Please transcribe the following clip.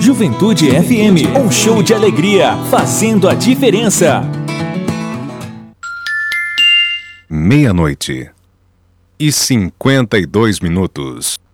Juventude FM, um show de alegria, fazendo a diferença. 00:52.